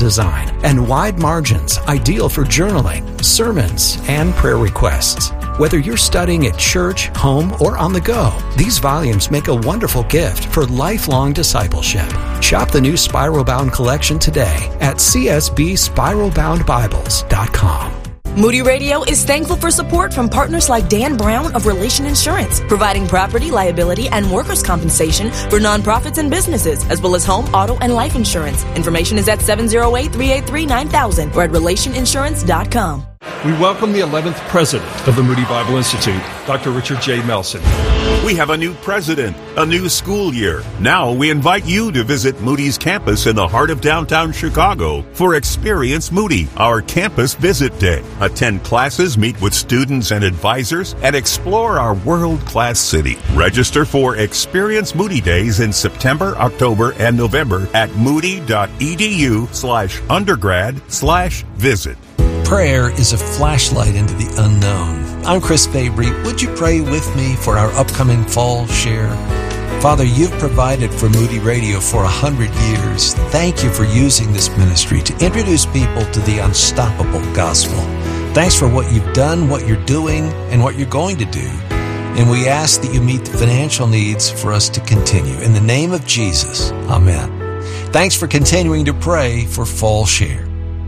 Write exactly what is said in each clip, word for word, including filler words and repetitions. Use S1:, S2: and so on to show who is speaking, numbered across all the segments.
S1: design and wide margins, ideal for journaling, sermons, and prayer requests. Whether you're studying at church, home, or on the go, these volumes make a wonderful gift for lifelong discipleship. Shop the new Spiral Bound collection today at c s b spiral bound bibles dot com.
S2: Moody Radio is thankful for support from partners like Dan Brown of Relation Insurance, providing property, liability, and workers' compensation for nonprofits and businesses, as well as home, auto, and life insurance. Information is at seven oh eight, three eight three, nine thousand or at relation insurance dot com.
S3: We welcome the eleventh president of the Moody Bible Institute, Doctor Richard J. Melson.
S4: We have a new president, a new school year. Now we invite you to visit Moody's campus in the heart of downtown Chicago for Experience Moody, our campus visit day. Attend classes, meet with students and advisors, and explore our world-class city. Register for Experience Moody Days in September, October, and November at moody.edu slash undergrad slash visit.
S5: Prayer is a flashlight into the unknown. I'm Chris Fabry. Would you pray with me for our upcoming fall share? Father, you've provided for Moody Radio for a hundred years. Thank you for using this ministry to introduce people to the unstoppable gospel. Thanks for what you've done, what you're doing, and what you're going to do. And we ask that you meet the financial needs for us to continue. In the name of Jesus, amen. Thanks for continuing to pray for Fall Share.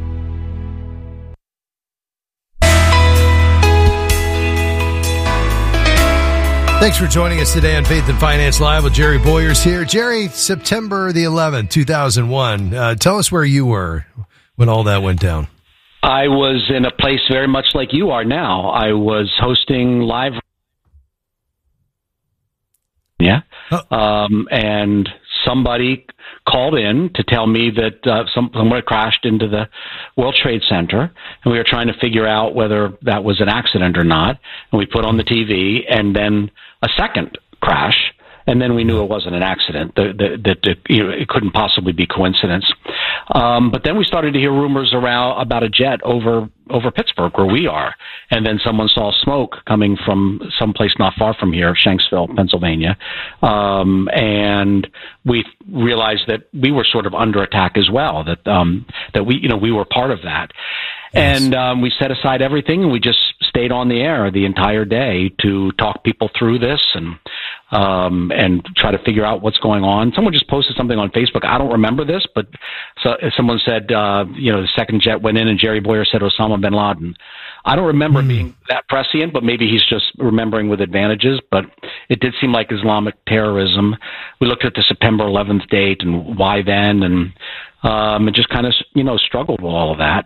S6: Thanks for joining us today on Faith and Finance Live with Jerry Boyers here. Jerry, September the eleventh, two thousand one. Uh, tell us where you were when all that went down.
S7: I was in a place very much like you are now. I was hosting live. Yeah. Oh. Um, and somebody called in to tell me that uh, some, someone had crashed into the World Trade Center, and we were trying to figure out whether that was an accident or not. And we put on the T V, and then a second crash, and then we knew it wasn't an accident, that, that, that, that you know, it couldn't possibly be coincidence. Um, but then we started to hear rumors around about a jet over over Pittsburgh, where we are, and then someone saw smoke coming from someplace not far from here, Shanksville, Pennsylvania, um, and we realized that we were sort of under attack as well. That um, that we, you know, we were part of that. Yes. And um, we set aside everything, and we just stayed on the air the entire day to talk people through this and um, and try to figure out what's going on. Someone just posted something on Facebook. I don't remember this, but so, someone said, uh, you know, the second jet went in, and Jerry Boyer said Osama bin Laden. I don't remember mm. being that prescient, but maybe he's just remembering with advantages. But it did seem like Islamic terrorism. We looked at the September eleventh date and why then, and um, and just kind of, you know, struggled with all of that.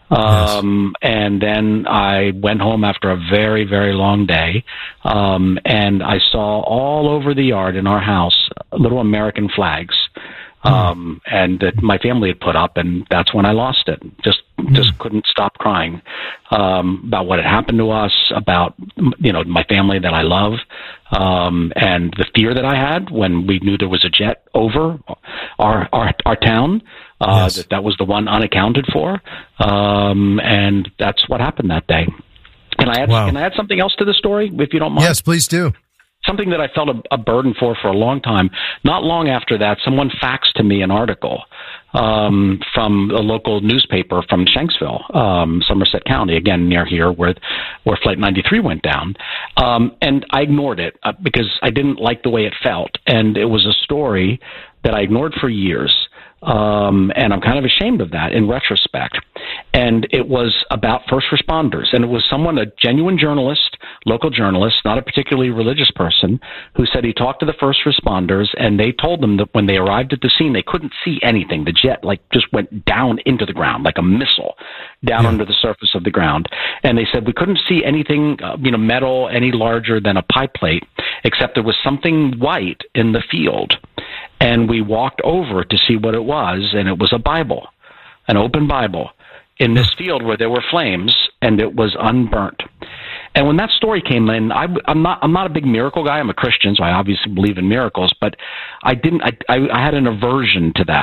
S7: Um, yes. And then I went home after a very, very long day, um, and I saw all over the yard in our house little American flags, um, mm. and that my family had put up, and that's when I lost it. Just, mm. just couldn't stop crying um, about what had happened to us, about, you know, my family that I love, um, and the fear that I had when we knew there was a jet over our our, our town. Uh, yes. that, that was the one unaccounted for, um, and that's what happened that day. Can I add, wow. can I add something else to the story, if you don't mind?
S6: Yes, please do.
S7: Something that I felt a, a burden for for a long time. Not long after that, someone faxed to me an article um, from a local newspaper from Shanksville, um, Somerset County, again near here, where where Flight ninety-three went down. Um, and I ignored it uh, because I didn't like the way it felt, and it was a story that I ignored for years. Um, and I'm kind of ashamed of that in retrospect. And it was about first responders. And it was someone, a genuine journalist, local journalist, not a particularly religious person, who said he talked to the first responders, and they told them that when they arrived at the scene, they couldn't see anything. The jet like just went down into the ground like a missile down yeah. under the surface of the ground. And they said we couldn't see anything, uh, you know, metal any larger than a pie plate, except there was something white in the field. And we walked over to see what it was, and it was a Bible, an open Bible, in this field where there were flames, and it was unburnt. And when that story came in, I, I'm not I'm not a big miracle guy. I'm a Christian, so I obviously believe in miracles, but I didn't. I, I, I had an aversion to that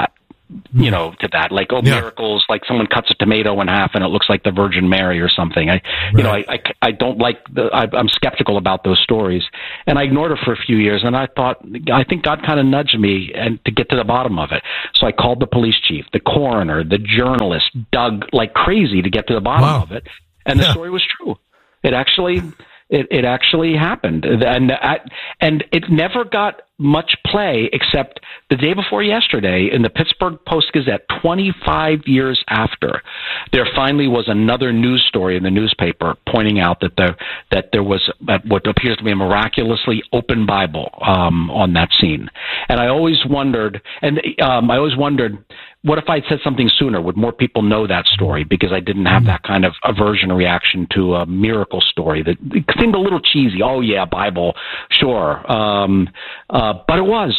S7: you know, to that, like, oh,
S6: Yeah.
S7: miracles, like someone cuts a tomato in half and it looks like the Virgin Mary or something. I, you know, I, I, I don't like the, I, I'm skeptical about those stories. And I ignored it for a few years, and I thought, I think God kind of nudged me and to get to the bottom of it. So I called the police chief, the coroner, the journalist, dug like crazy to get to the bottom
S6: Wow.
S7: of it. And the
S6: Yeah.
S7: story was true. It actually, it, it actually happened. And, I, and it never got much play except the day before yesterday in the Pittsburgh Post-Gazette, twenty-five years after, there finally was another news story in the newspaper pointing out that there, that there was what appears to be a miraculously open Bible um, on that scene. And I always wondered, and um, I always wondered, what if I'd said something sooner? Would more people know that story? Because I didn't have that kind of aversion reaction to a miracle story that it seemed a little cheesy. Oh, yeah, Bible, sure. Um, uh, but it was.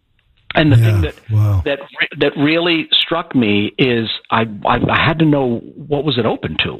S7: And the
S6: Yeah,
S7: thing that
S6: wow.
S7: that that really struck me is I, I I had to know what was it open to.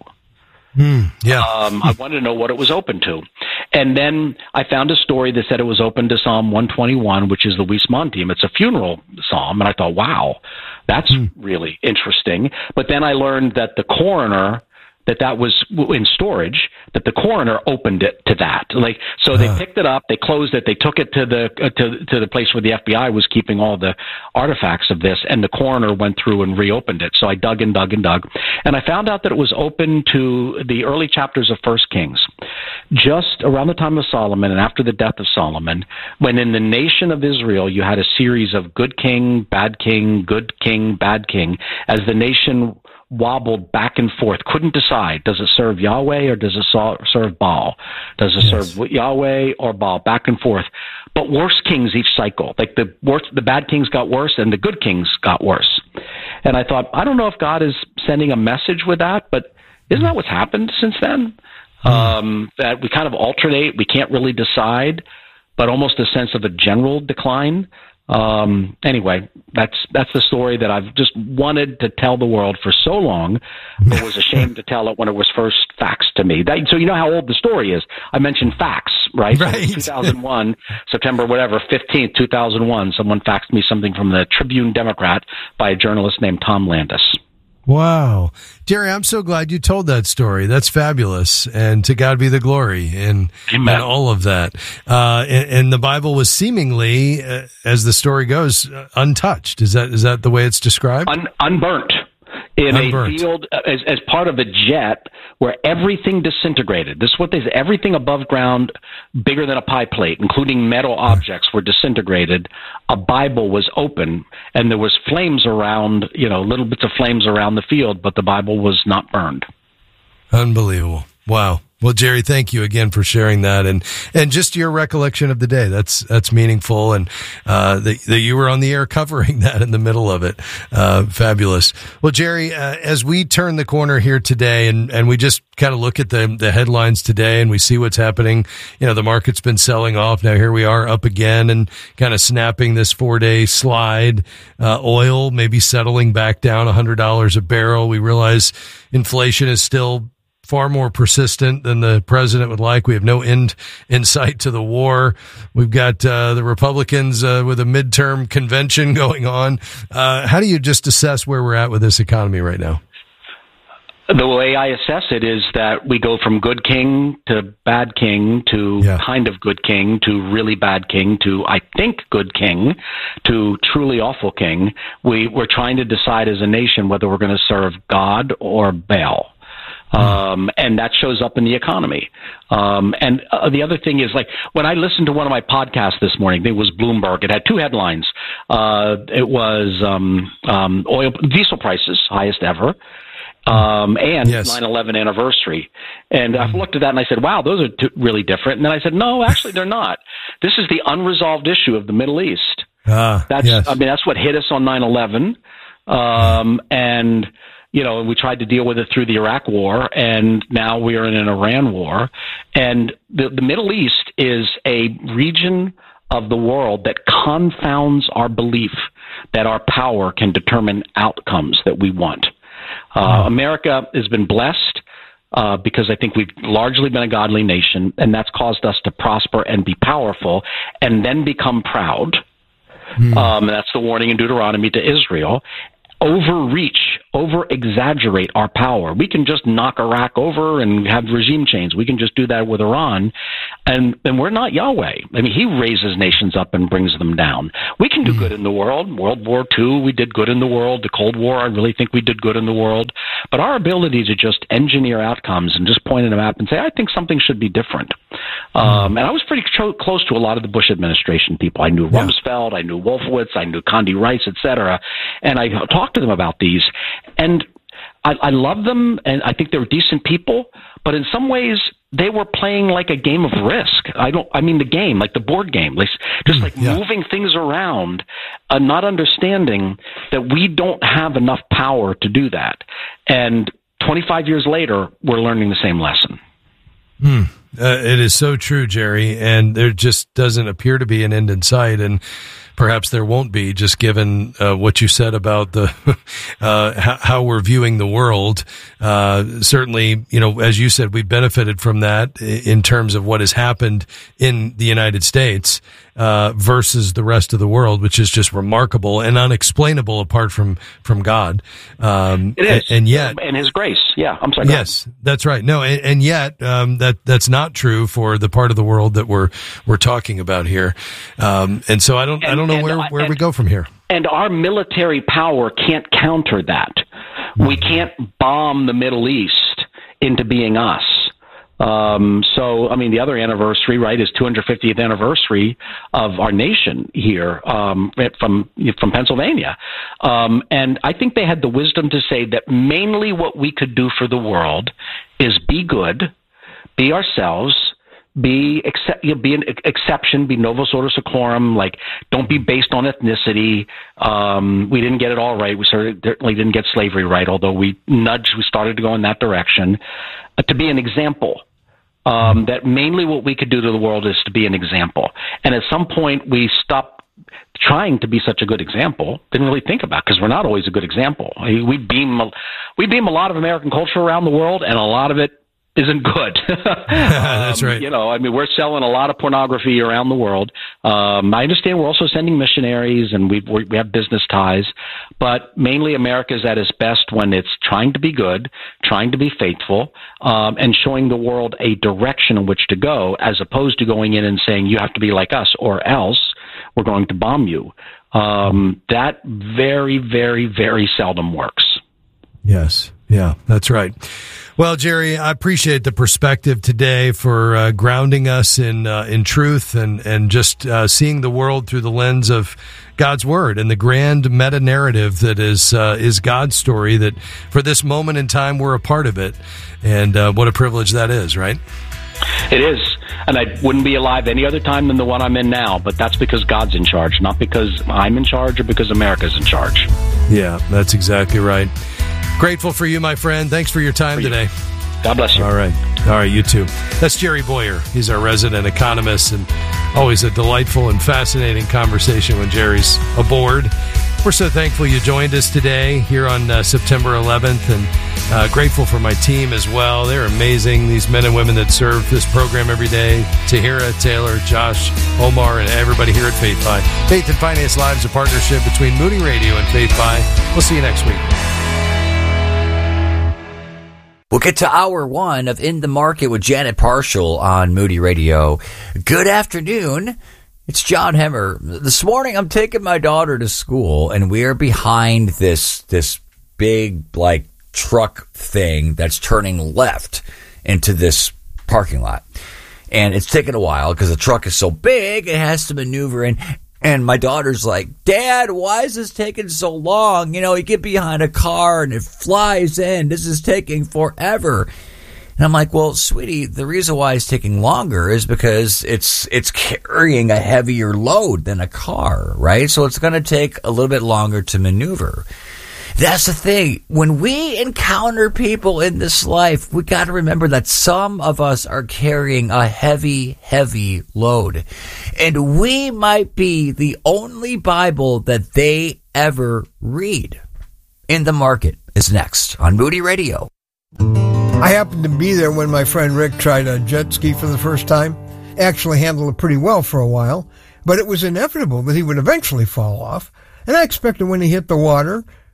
S6: Mm, yeah.
S7: Um, I wanted to know what it was open to. And then I found a story that said it was open to Psalm one twenty-one, which is the Vis Montium. It's a funeral psalm. And I thought, wow, that's mm. really interesting. But then I learned that the coroner, that that was in storage, that the coroner opened it to that. Like, so they uh. picked it up, they closed it, they took it to the uh, to to the place where the F B I was keeping all the artifacts of this, and the coroner went through and reopened it. So I dug and dug and dug, and I found out that it was open to the early chapters of First Kings, just around the time of Solomon and after the death of Solomon, when in the nation of Israel you had a series of good king, bad king, good king, bad king, as the nation wobbled back and forth, couldn't decide. Does it serve Yahweh or does it serve Baal? Does it yes. serve Yahweh or Baal? Back and forth. But worse kings each cycle. Like the worst, the bad kings got worse and the good kings got worse. And I thought, I don't know if God is sending a message with that, but isn't that what's happened since then? Mm. Um, that we kind of alternate. We can't really decide, but almost a sense of a general decline. Um, anyway, that's that's the story that I've just wanted to tell the world for so long, but was ashamed to tell it when it was first faxed to me. That, so you know how old the story is. I mentioned fax, right?
S6: Right.
S7: two thousand one, September whatever, fifteenth, two thousand one, someone faxed me something from the Tribune Democrat by a journalist named Tom Landis.
S6: Wow. Jerry, I'm so glad you told that story. That's fabulous. And to God be the glory in, in all of that. Uh, and, and the Bible was seemingly, uh, as the story goes, uh, untouched. Is that is that the way it's described?
S7: Un- unburnt. In
S6: Unburnt.
S7: a field uh, as, as part of a jet where everything disintegrated. This is what they say. Everything above ground, bigger than a pie plate, including metal objects, were disintegrated. A Bible was open, and there was flames around, you know, little bits of flames around the field, but the Bible was not burned.
S6: Unbelievable. Wow. Well, Jerry, thank you again for sharing that, and and just your recollection of the day. That's that's meaningful, and uh, that, that you were on the air covering that in the middle of it. Uh, fabulous. Well, Jerry, uh, as we turn the corner here today, and and we just kind of look at the the headlines today, and we see what's happening. You know, the market's been selling off. Now here we are up again, and kind of snapping this four day slide. Uh, oil maybe settling back down one hundred dollars a barrel. We realize inflation is still far more persistent than the president would like. We have no end in sight to the war. We've got uh, the Republicans uh, with a midterm convention going on. Uh, how do you just assess where we're at with this economy right now?
S7: The way I assess it is that we go from good king to bad king to yeah. kind of good king to really bad king to I think good king to truly awful king. We, we're trying to decide as a nation whether we're going to serve God or Baal. Um, and that shows up in the economy. Um, and uh, the other thing is, like, when I listened to one of my podcasts this morning, it was Bloomberg. It had two headlines. Uh, it was um, um, oil, diesel prices, highest ever, um, and
S6: yes.
S7: nine eleven anniversary. And I looked at that and I said, wow, those are t- really different. And then I said, no, actually, they're not. This is the unresolved issue of the Middle East.
S6: Ah,
S7: that's,
S6: yes.
S7: I mean, that's what hit us on nine eleven. Um, and You know, we tried to deal with it through the Iraq War, and now we are in an Iran war. And the, the Middle East is a region of the world that confounds our belief that our power can determine outcomes that we want. Uh, America has been blessed uh, because I think we've largely been a godly nation, and that's caused us to prosper and be powerful and then become proud. Mm. Um, and that's the warning in Deuteronomy to Israel. overreach, over-exaggerate our power. We can just knock Iraq over and have regime change. We can just do that with Iran. And, and we're not Yahweh. I mean, he raises nations up and brings them down. We can do good in the world. World War Two, we did good in the world. The Cold War, I really think we did good in the world. But our ability to just engineer outcomes and just point at a map and say, I think something should be different. Um, and I was pretty tro- close to a lot of the Bush administration people. I knew yeah. Rumsfeld, I knew Wolfowitz, I knew Condi Rice, et cetera. And I talked to them about these. And I, I love them, and I think they were decent people. But in some ways, they were playing like a game of Risk. I don't. I mean, the game, like the board game, like just like yeah. moving things around, uh, not understanding that we don't have enough power to do that. And twenty-five years later, we're learning the same lesson.
S6: Hmm. Uh, it is so true, Jerry, and there just doesn't appear to be an end in sight, and perhaps there won't be, just given uh, what you said about the uh, how, how we're viewing the world. Uh, certainly, you know, as you said, we've benefited from that in terms of what has happened in the United States uh, versus the rest of the world, which is just remarkable and unexplainable apart from from God. Um,
S7: it is,
S6: and, and yet,
S7: and His grace. Yeah, I'm sorry.
S6: Yes, that's right. No, and, and yet um, that that's not true for the part of the world that we're we're talking about here. Um, and so I don't
S7: and,
S6: I don't know
S7: and,
S6: where where
S7: and,
S6: we go from here.
S7: And our military power can't counter that. Mm-hmm. We can't bomb the Middle East into being us. Um, so, I mean, the other anniversary, right, is two hundred fiftieth anniversary of our nation here um, from from Pennsylvania. Um, and I think they had the wisdom to say that mainly what we could do for the world is be good, be ourselves, be except, you know, be an exception, be novus ordo seclorum, like don't be based on ethnicity. Um, we didn't get it all right. We certainly didn't get slavery right, although we nudged, we started to go in that direction. Uh, to be an example, um, that mainly what we could do to the world is to be an example. And at some point we stopped trying to be such a good example, didn't really think about, because we're not always a good example. We beam, we beam a lot of American culture around the world, and a lot of it isn't good.
S6: That's
S7: um,
S6: right.
S7: You know, I mean, we're selling a lot of pornography around the world. Um, I understand we're also sending missionaries, and we we have business ties, but mainly America is at its best when it's trying to be good, trying to be faithful, um, and showing the world a direction in which to go, as opposed to going in and saying, you have to be like us or else we're going to bomb you. Um, that very, very, very seldom works.
S6: Yes. Yeah, that's right. Well, Jerry, I appreciate the perspective today for uh, grounding us in uh, in truth and and just uh, seeing the world through the lens of God's word and the grand meta narrative that is uh, is God's story. That for this moment in time, we're a part of it, and uh, what a privilege that is, right?
S7: It is, and I wouldn't be alive any other time than the one I'm in now. But that's because God's in charge, not because I'm in charge or because America's in charge.
S6: Yeah, that's exactly right. Grateful for you, my friend. Thanks for your time
S7: for you.
S6: today.
S7: God bless you.
S6: All right. All right, you too. That's Jerry Bowyer. He's our resident economist, and always a delightful and fascinating conversation when Jerry's aboard. We're so thankful you joined us today here on uh, September eleventh, and uh, grateful for my team as well. They're amazing, these men and women that serve this program every day. Tahira, Taylor, Josh, Omar, and everybody here at Faith Fi. Faith and Finance Live is a partnership between Moody Radio and Faith Fi. We'll see you next week.
S8: We'll get to hour one of In the Market with Janet Parshall on Moody Radio. Good afternoon. It's John Hemmer. This morning I'm taking my daughter to school, and we are behind this this big like truck thing that's turning left into this parking lot. And it's taking a while because the truck is so big, it has to maneuver in. And my daughter's like, Dad, why is this taking so long? You know, you get behind a car and it flies in. This is taking forever. And I'm like, well, sweetie, the reason why it's taking longer is because it's it's carrying a heavier load than a car, right? So it's going to take a little bit longer to maneuver. That's the thing. When we encounter people in this life, we got to remember that some of us are carrying a heavy, heavy load. And we might be the only Bible that they ever read. In the Market is next on Moody Radio.
S9: I happened to be there when my friend Rick tried a jet ski for the first time. Actually handled it pretty well for a while, but it was inevitable that he would eventually fall off. And I expected when he hit the water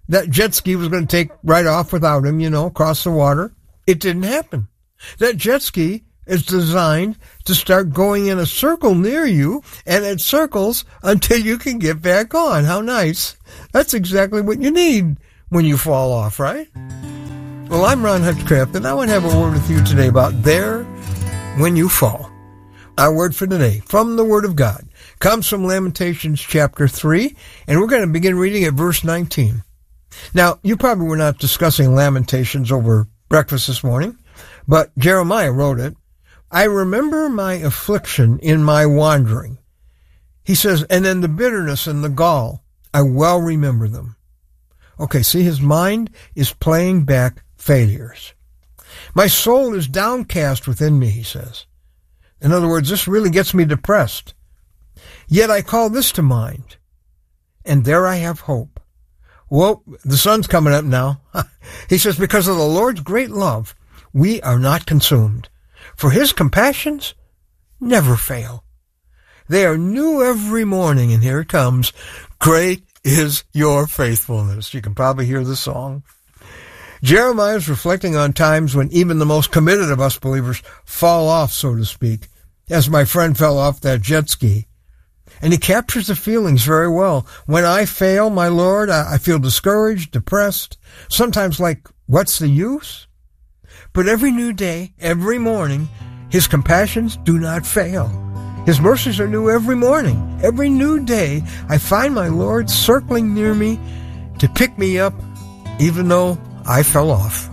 S9: that jet ski was going to take right off without him, you know, across the water. It didn't happen. That jet ski is designed to start going in a circle near you, and it circles until you can get back on. How nice. That's exactly what you need when you fall off, right? Well, I'm Ron Hutchcraft, and I want to have a word with you today about there when you fall. Our word for today, from the Word of God, comes from Lamentations chapter three, and we're going to begin reading at verse nineteen. Now, you probably were not discussing Lamentations over breakfast this morning, but Jeremiah wrote it. I remember my affliction in my wandering. He says, and then the bitterness and the gall, I well remember them. Okay, see, his mind is playing back failures. My soul is downcast within me, he says. In other words, this really gets me depressed. Yet I call this to mind, and there I have hope. Well, the sun's coming up now. He says, because of the Lord's great love, we are not consumed. For his compassions never fail. They are new every morning, and here it comes. Great is your faithfulness. You can probably hear the song. Jeremiah is reflecting on times when even the most committed of us believers fall off, so to speak, as my friend fell off that jet ski. And he captures the feelings very well. When I fail, my Lord, I feel discouraged, depressed, sometimes like, what's the use? But every new day, every morning, his compassions do not fail. His mercies are new every morning. Every new day, I find my Lord circling near me to pick me up, even though I fell off.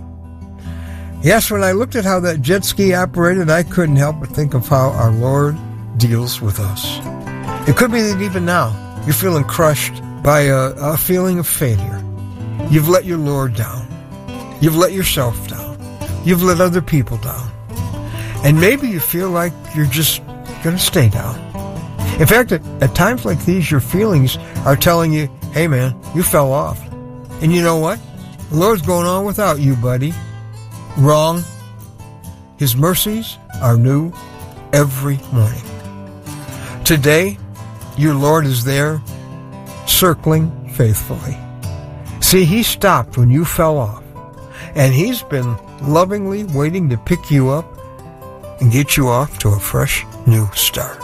S9: Yes, when I looked at how that jet ski operated, I couldn't help but think of how our Lord deals with us. It could be that even now, you're feeling crushed by a, a feeling of failure. You've let your Lord down. You've let yourself down. You've let other people down. And maybe you feel like you're just going to stay down. In fact, at, at times like these, your feelings are telling you, hey man, you fell off. And you know what? The Lord's going on without you, buddy. Wrong. His mercies are new every morning. Today, your Lord is there, circling faithfully. See, he stopped when you fell off, and he's been lovingly waiting to pick you up and get you off to a fresh new start.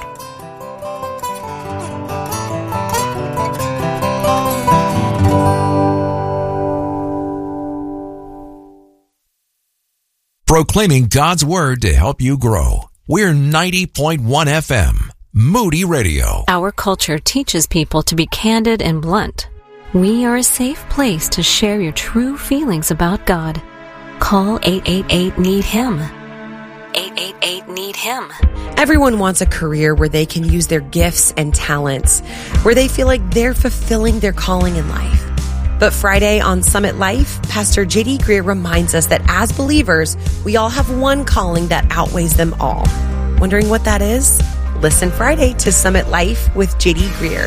S10: Proclaiming God's Word to help you grow. We're ninety point one F M, Moody Radio.
S11: Our culture teaches people to be candid and blunt. We are a safe place to share your true feelings about God. Call eight eight eight, need him. eight eight eight, need him.
S12: Everyone wants a career where they can use their gifts and talents, where they feel like they're fulfilling their calling in life. But Friday on Summit Life, Pastor J D Greer reminds us that as believers, we all have one calling that outweighs them all. Wondering what that is? Listen Friday to Summit Life with J D Greer.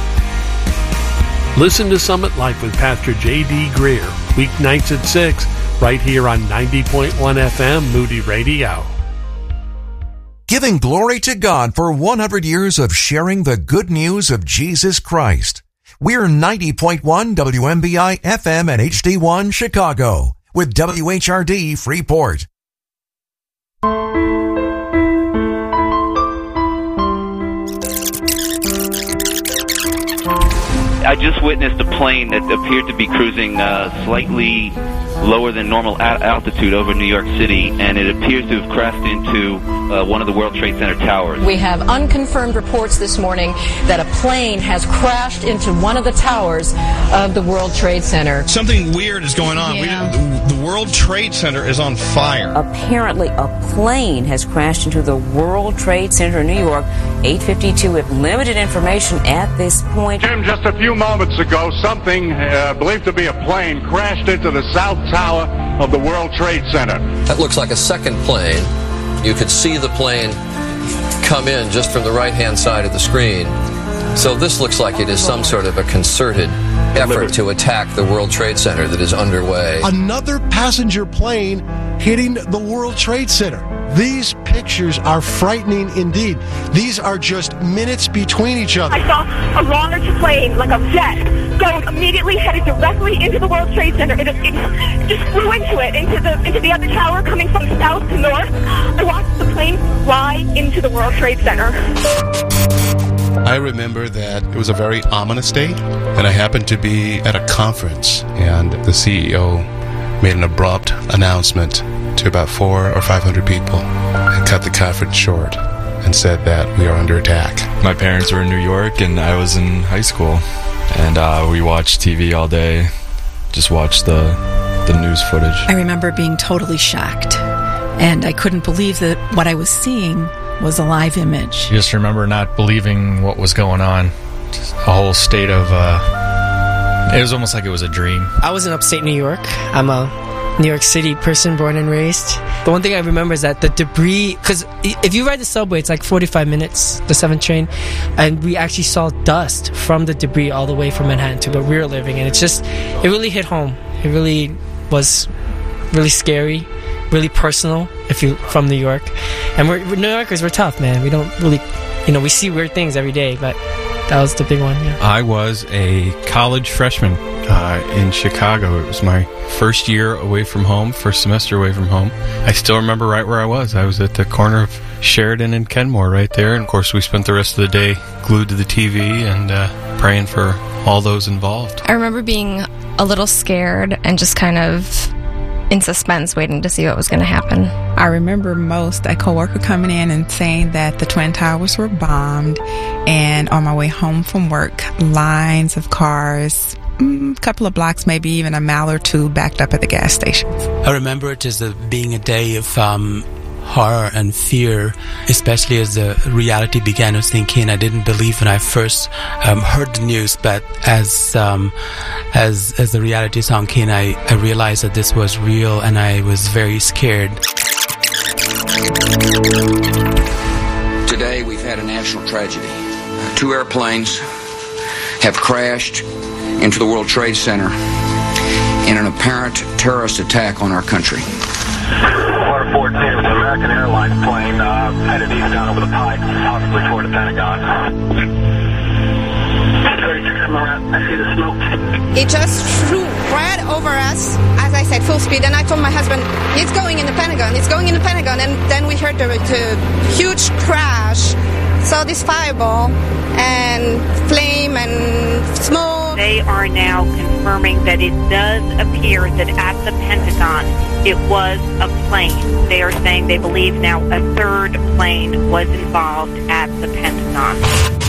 S13: Listen to Summit Life with Pastor J D Greer, weeknights at six, right here on ninety point one F M Moody Radio.
S10: Giving glory to God for one hundred years of sharing the good news of Jesus Christ. We're ninety point one W M B I F M and H D one Chicago with W H R D Freeport.
S14: I just witnessed a plane that appeared to be cruising uh, slightly lower than normal a- altitude over New York City, and it appears to have crashed into uh, one of the World Trade Center towers.
S15: We have unconfirmed reports this morning that a plane has crashed into one of the towers of the World Trade Center.
S16: Something weird is going on.
S15: Yeah.
S16: We, the, the World Trade Center is on fire.
S17: Apparently, a plane has crashed into the World Trade Center in New York. eight fifty-two with limited information at this point.
S18: Jim, just a few moments ago, something uh, believed to be a plane crashed into the south tower of the World Trade Center.
S19: That looks like a second plane. You could see the plane come in just from the right-hand side of the screen. So this looks like it is some sort of a concerted effort to attack the World Trade Center that is underway.
S20: Another passenger plane hitting the World Trade Center. These pictures are frightening indeed. These are just minutes between each other.
S21: I saw a long-range plane, like a jet, go immediately headed directly into the World Trade Center. It, it just flew into it, into the into the other tower, coming from south to north. I watched the plane fly into the World Trade Center.
S22: I remember that it was a very ominous day, and I happened to be at a conference, and the C E O made an abrupt announcement to about four or five hundred people and cut the conference short and said that we are under attack.
S23: My parents were in New York, and I was in high school, and uh, we watched T V all day, just watched the, the news footage.
S24: I remember being totally shocked, and I couldn't believe that what I was seeing was a live image.
S25: I just remember not believing what was going on. Just a whole state of, uh, it was almost like it was a dream.
S26: I was in upstate New York. I'm a New York City person, born and raised. The one thing I remember is that the debris, because if you ride the subway, it's like forty-five minutes, the seventh train, and we actually saw dust from the debris all the way from Manhattan to where we were living, and it's just, it really hit home. It really was really scary, really personal if you're from New York. And we're, we're New Yorkers, we're tough, man. We don't really, you know, we see weird things every day, but that was the big one, yeah.
S27: I was a college freshman uh, in Chicago. It was my first year away from home, first semester away from home. I still remember right where I was. I was at the corner of Sheridan and Kenmore right there. And, of course, we spent the rest of the day glued to the T V and uh, praying for all those involved.
S28: I remember being a little scared and just kind of in suspense, waiting to see what was going to happen.
S29: I remember most a coworker coming in and saying that the Twin Towers were bombed, and on my way home from work, lines of cars, mm, a couple of blocks, maybe even a mile or two, backed up at the gas stations.
S30: I remember it as a, being a day of um, horror and fear, especially as the reality began to sink in. I didn't believe when I first um, heard the news, but as um, as as the reality sunk in, I, I realized that this was real, and I was very scared.
S31: Today we've had a national tragedy. Uh, two airplanes have crashed into the World Trade Center in an apparent terrorist attack on our country.
S18: Water fourteen, it was an American Airlines plane uh, headed east down over the pike, possibly toward the Pentagon. thirty-six, I'm around. I see the smoke.
S32: It just flew right over us, as I said, full speed. And I told my husband, it's going in the Pentagon, it's going in the Pentagon. And then we heard the, the huge crash, saw this fireball and flame and smoke.
S33: They are now confirming that it does appear that at the Pentagon it was a plane. They are saying they believe now a third plane was involved at the Pentagon.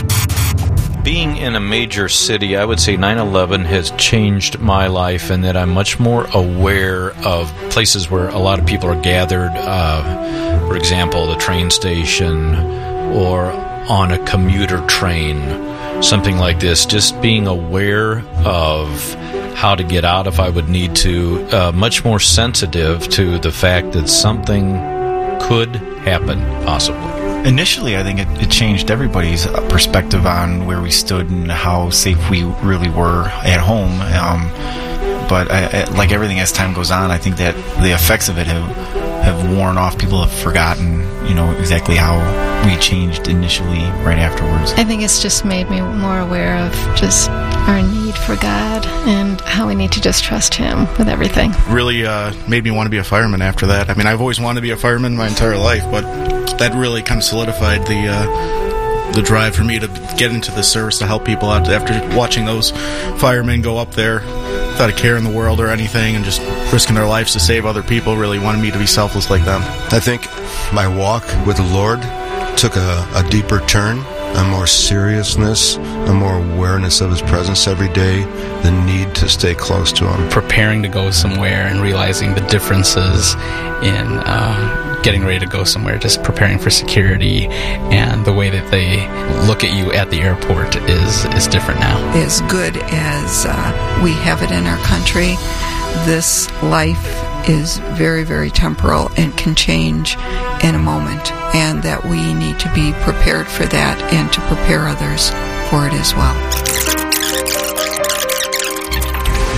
S34: Being in a major city, I would say nine eleven has changed my life in that I'm much more aware of places where a lot of people are gathered. Uh, for example, the train station or on a commuter train, something like this. Just being aware of how to get out if I would need to. Uh, much more sensitive to the fact that something could happen, possibly.
S35: Initially, I think it, it changed everybody's perspective on where we stood and how safe we really were at home. Um, but I, I, like everything, as time goes on, I think that the effects of it have have worn off. People have forgotten, you know, exactly how we changed initially right afterwards.
S28: I think it's just made me more aware of just our need for God and how we need to just trust Him with everything.
S16: Really uh, made me want to be a fireman after that. I mean, I've always wanted to be a fireman my entire life, but that really kind of solidified the uh, the drive for me to get into the service to help people out. After watching those firemen go up there without a care in the world or anything and just risking their lives to save other people, really wanted me to be selfless like them.
S36: I think my walk with the Lord took a, a deeper turn, a more seriousness, a more awareness of His presence every day, the need to stay close to Him.
S37: Preparing to go somewhere and realizing the differences in uh, getting ready to go somewhere, just preparing for security, and the way that they look at you at the airport is, is different now.
S38: As good as uh, we have it in our country, this life is very, very temporal and can change in a moment, and that we need to be prepared for that and to prepare others for it as well.
S18: This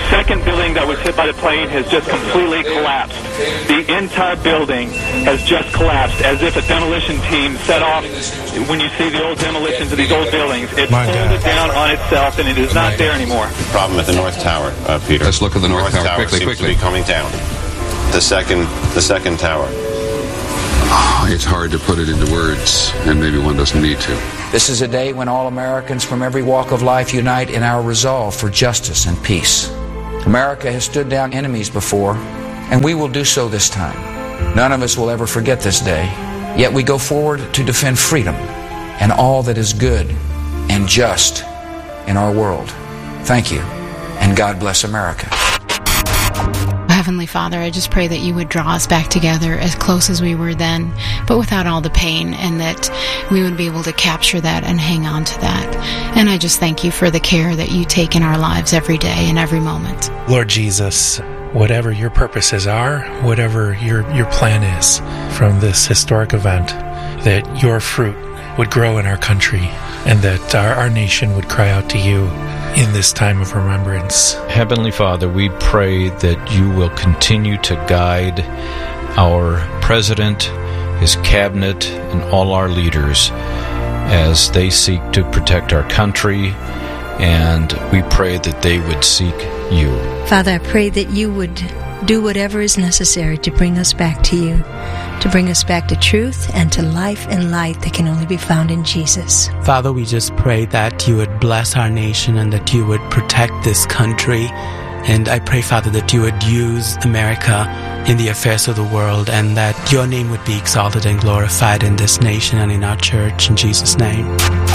S1: second building that was hit by the plane has just completely collapsed. The entire building has just collapsed, as if a demolition team set off. When you see the old demolitions of these old buildings, it
S2: My
S1: folded
S2: God.
S1: down on itself, and it is not there anymore.
S2: Problem at the North Tower, uh, Peter.
S3: Let's look at the North, Tower, quickly,
S2: seems
S3: quickly.
S2: to be coming down. The second, the second tower.
S3: It's hard to put it into words, and maybe one doesn't need to.
S31: This is a day when all Americans from every walk of life unite in our resolve for justice and peace. America has stood down enemies before, and we will do so this time. None of us will ever forget this day, yet we go forward to defend freedom and all that is good and just in our world. Thank you, and God bless America.
S28: Heavenly Father, I just pray that you would draw us back together as close as we were then, but without all the pain, and that we would be able to capture that and hang on to that. And I just thank you for the care that you take in our lives every day and every moment.
S4: Lord Jesus, whatever your purposes are, whatever your, your plan is from this historic event, that your fruit would grow in our country, and that our, our nation would cry out to you in this time of remembrance.
S34: Heavenly Father, we pray that you will continue to guide our president, his cabinet, and all our leaders as they seek to protect our country, and we pray that they would seek you.
S5: Father, I pray that you would do whatever is necessary to bring us back to you, to bring us back to truth and to life and light that can only be found in Jesus.
S30: Father, we just pray that you would bless our nation and that you would protect this country. And I pray, Father, that you would use America in the affairs of the world, and that your name would be exalted and glorified in this nation and in our church. In Jesus' name.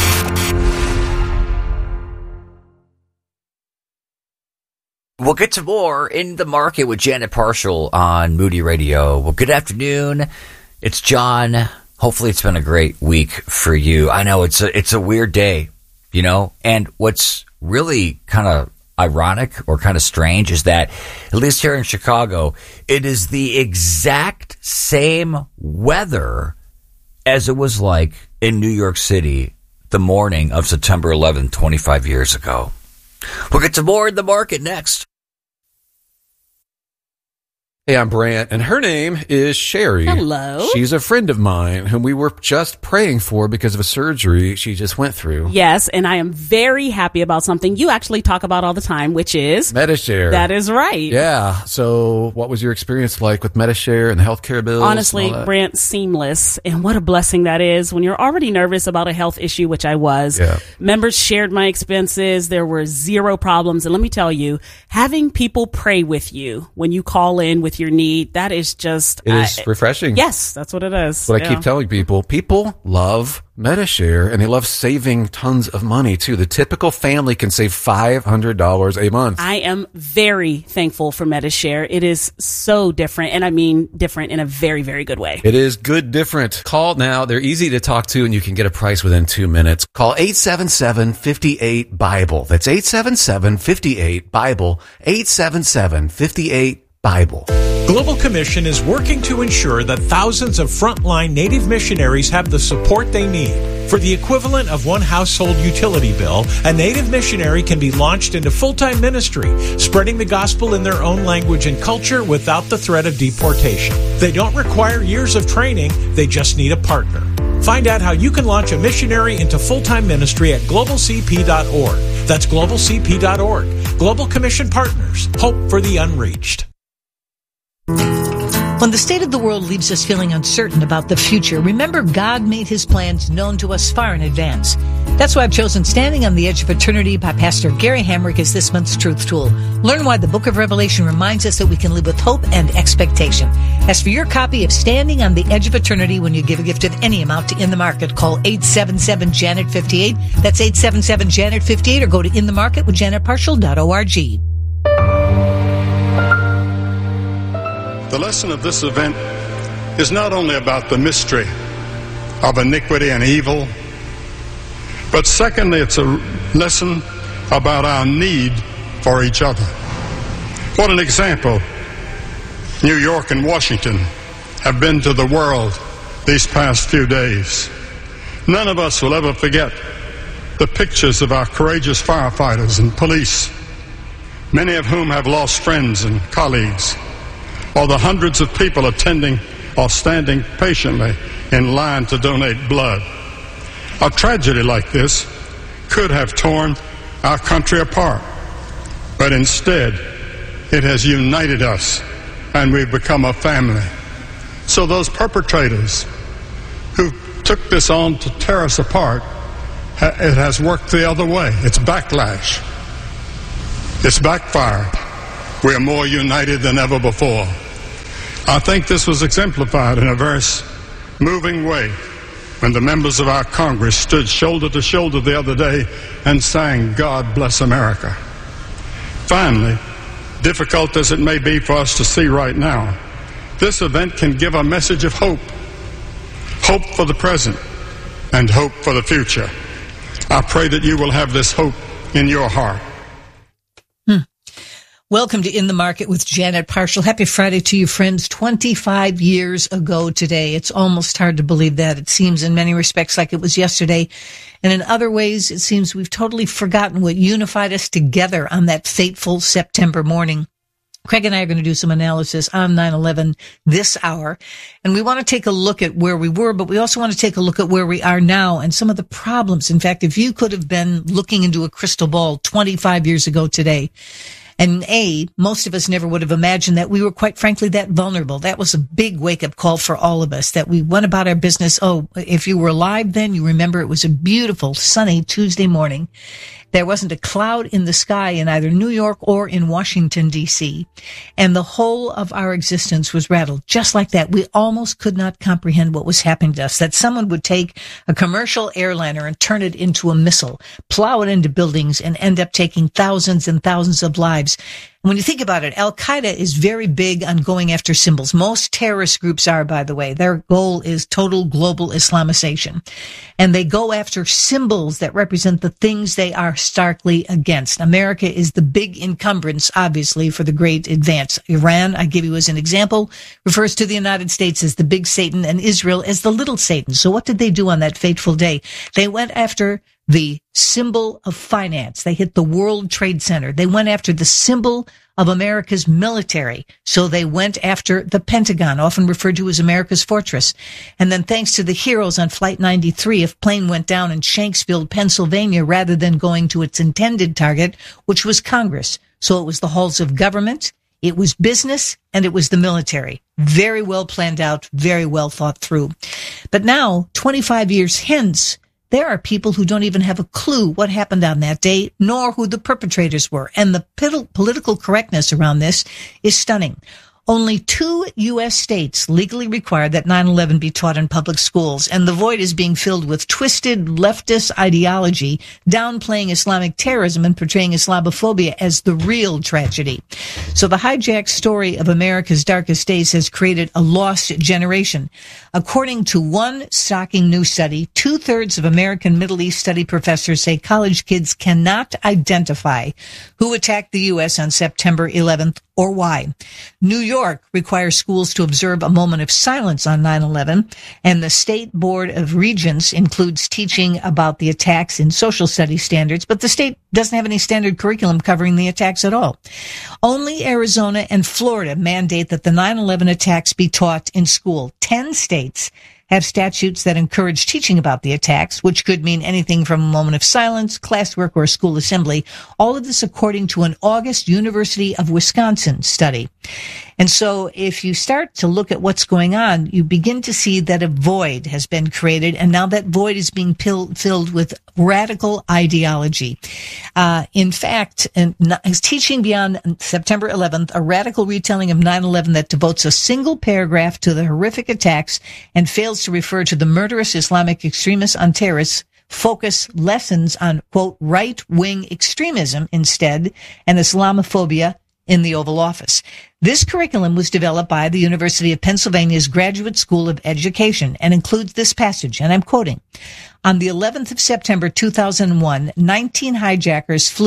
S6: We'll get to more In the Market with Janet Parshall on Moody Radio. Well, good afternoon. It's John. Hopefully it's been a great week for you. I know it's a, it's a weird day, you know, and what's really kind of ironic or kind of strange is that, at least here in Chicago, it is the exact same weather as it was like in New York City the morning of September eleventh, twenty-five years ago. We'll get to more In the Market next.
S7: Hey, I'm Brant, and her name is Sherry.
S8: Hello.
S7: She's a friend of mine whom we were just praying for because of a surgery she just went through.
S8: Yes, and I am very happy about something you actually talk about all the time, which is
S7: Medi-Share.
S8: That is right.
S7: Yeah. So what was your experience like with Medi-Share and the healthcare bills?
S8: Honestly, Brant, seamless. And what a blessing that is when you're already nervous about a health issue, which I was.
S7: Yeah.
S8: Members shared my expenses. There were zero problems. And let me tell you, having people pray with you when you call in with your need, that is just
S7: It is
S8: I,
S7: refreshing.
S8: Yes, that's what it is.
S7: But
S8: yeah.
S7: I keep telling people, people love Medi-Share, and they love saving tons of money, too. The typical family can save five hundred dollars a month.
S8: I am very thankful for Medi-Share. It is so different, and I mean different in a very, very good way.
S7: It is good different. Call now. They're easy to talk to, and you can get a price within two minutes. Call eight seven seven, five eight, BIBLE. That's eight seven seven, five eight, BIBLE. eight seven seven, five eight, BIBLE.
S9: Global Commission is working to ensure that thousands of frontline Native missionaries have the support they need. For the equivalent of one household utility bill, a Native missionary can be launched into full-time ministry, spreading the gospel in their own language and culture without the threat of deportation. They don't require years of training, they just need a partner. Find out how you can launch a missionary into full-time ministry at global c p dot org. That's global c p dot org. Global Commission Partners. Hope for the unreached.
S10: When the state of the world leaves us feeling uncertain about the future, remember God made his plans known to us far in advance. That's why I've chosen Standing on the Edge of Eternity by Pastor Gary Hamrick as this month's Truth Tool. Learn why the book of Revelation reminds us that we can live with hope and expectation. As for your copy of Standing on the Edge of Eternity, when you give a gift of any amount to In the Market, call eight seven seven, Janet fifty-eight. That's eight seven seven, Janet fifty-eight, or go to in the market with janet parshall dot org.
S11: The lesson of this event is not only about the mystery of iniquity and evil, but secondly, it's a lesson about our need for each other. What an example New York and Washington have been to the world these past few days. None of us will ever forget the pictures of our courageous firefighters and police many of whom have lost friends and colleagues, or the hundreds of people attending or standing patiently in line to donate blood. A tragedy like this could have torn our country apart, but instead it has united us and we've become a family. So those perpetrators who took this on to tear us apart, it has worked the other way. It's backlash. It's backfired. We are more united than ever before. I think this was exemplified in a very moving way when the members of our Congress stood shoulder to shoulder the other day and sang, "God Bless America." Finally, difficult as it may be for us to see right now, this event can give a message of hope. Hope for the present and hope for the future. I pray that you will have this hope in your heart.
S10: Hmm. Welcome to In the Market with Janet Parshall. Happy Friday to you, friends. twenty-five years ago today. It's almost hard to believe that. It seems in many respects like it was yesterday. And in other ways, it seems we've totally forgotten what unified us together on that fateful September morning. Craig and I are going to do some analysis on nine eleven this hour. And we want to take a look at where we were, but we also want to take a look at where we are now and some of the problems. In fact, if you could have been looking into a crystal ball twenty-five years ago today, and A, most of us never would have imagined that we were, quite frankly, that vulnerable. That was a big wake-up call for all of us, that we went about our business. Oh, if you were alive then, you remember it was a beautiful, sunny Tuesday morning. There wasn't a cloud in the sky in either New York or in Washington, D C, and the whole of our existence was rattled. Just like that, we almost could not comprehend what was happening to us, that someone would take a commercial airliner and turn it into a missile, plow it into buildings, and end up taking thousands and thousands of lives. When you think about it, Al-Qaeda is very big on going after symbols. Most terrorist groups are, by the way. Their goal is total global Islamization. And they go after symbols that represent the things they are starkly against. America is the big encumbrance, obviously, for the great advance. Iran, I give you as an example, refers to the United States as the big Satan and Israel as the little Satan. So what did they do on that fateful day? They went after the symbol of finance. They hit the World Trade Center. They went after the symbol of America's military. So they went after the Pentagon, often referred to as America's fortress. And then thanks to the heroes on Flight ninety-three, a plane went down in Shanksville, Pennsylvania, rather than going to its intended target, which was Congress. So it was the halls of government, it was business, and it was the military. Very well planned out, very well thought through. But now, twenty-five years hence, there are people who don't even have a clue what happened on that day, nor who the perpetrators were. And the political correctness around this is stunning. Only two U S states legally require that nine eleven be taught in public schools, and the void is being filled with twisted leftist ideology, downplaying Islamic terrorism and portraying Islamophobia as the real tragedy. So the hijacked story of America's darkest days has created a lost generation. According to one shocking new study, two-thirds of American Middle East study professors say college kids cannot identify who attacked the U S on September eleventh or why. New York requires schools to observe a moment of silence on nine eleven, and the State Board of Regents includes teaching about the attacks in social studies standards, but the state doesn't have any standard curriculum covering the attacks at all. Only Arizona and Florida mandate that the nine eleven attacks be taught in school. Ten states have statutes that encourage teaching about the attacks, which could mean anything from a moment of silence, classwork, or a school assembly. All of this according to an August University of Wisconsin study. And so if you start to look at what's going on, you begin to see that a void has been created, and now that void is being pill- filled with radical ideology. Uh, in fact, and is teaching beyond September eleventh, a radical retelling of nine eleven that devotes a single paragraph to the horrific attacks and fails to refer to the murderous Islamic extremists on terrorists, focus lessons on, quote, right-wing extremism instead, and Islamophobia in the Oval Office. This curriculum was developed by the University of Pennsylvania's Graduate School of Education and includes this passage, and I'm quoting, "On the eleventh of September two thousand one, nineteen hijackers flew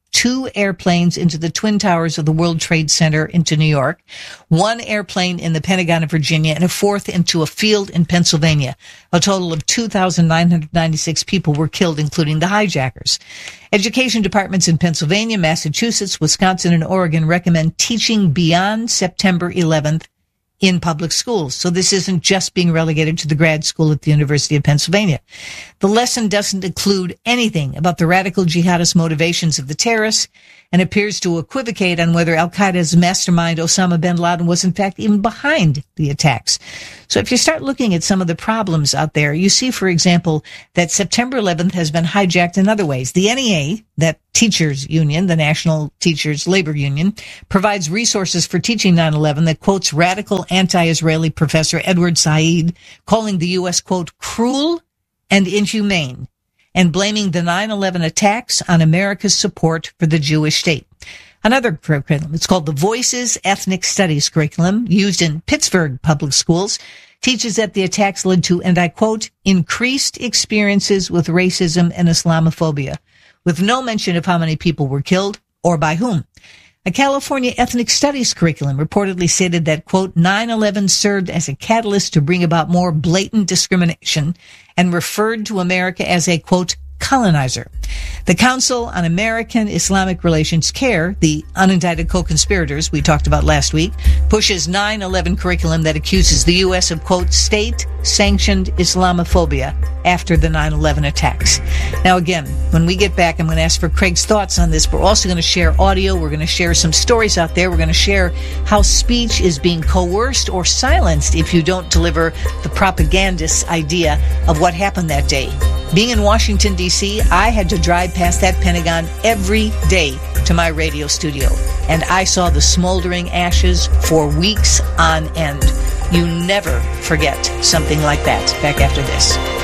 S10: two airplanes into the Twin Towers of the World Trade Center into New York, one airplane in the Pentagon of Virginia, and a fourth into a field in Pennsylvania. A total of two thousand nine hundred ninety-six people were killed, including the hijackers. Education departments in Pennsylvania, Massachusetts, Wisconsin, and Oregon recommend teaching beyond September eleventh in public schools. So this isn't just being relegated to the grad school at the University of Pennsylvania. The lesson doesn't include anything about the radical jihadist motivations of the terrorists and appears to equivocate on whether Al-Qaeda's mastermind Osama bin Laden was in fact even behind the attacks. So if you start looking at some of the problems out there, you see, for example, that September eleventh has been hijacked in other ways. The N E A, that teachers union, the National Teachers Labor Union, provides resources for teaching nine eleven that quotes radical anti-Israeli professor Edward Said, calling the U S, quote, cruel and inhumane, and blaming the nine eleven attacks on America's support for the Jewish state. Another curriculum, it's called the Voices Ethnic Studies curriculum, used in Pittsburgh public schools, teaches that the attacks led to, and I quote, increased experiences with racism and Islamophobia, with no mention of how many people were killed or by whom. A California ethnic studies curriculum reportedly stated that, quote, nine eleven served as a catalyst to bring about more blatant discrimination and referred to America as a, quote, colonizer. The Council on American Islamic Relations CARE, the unindicted co-conspirators we talked about last week, pushes nine eleven curriculum that accuses the U S of, quote, state-sanctioned Islamophobia after the nine eleven attacks. Now again, when we get back, I'm going to ask for Craig's thoughts on this. We're also going to share audio. We're going to share some stories out there. We're going to share how speech is being coerced or silenced if you don't deliver the propagandist's idea of what happened that day. Being in Washington, D C, I had to drive past that Pentagon every day to my radio studio, and I saw the smoldering ashes for weeks on end. You never forget something like that. Back after this.